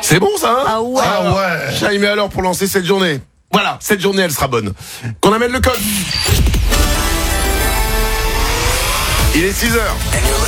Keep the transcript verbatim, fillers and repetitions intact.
C'est bon ça, hein? Ah ouais. Ah ouais. Chaim, mais alors pour lancer cette journée. Voilà, cette journée elle sera bonne. Qu'on amène le code. Il est six heures.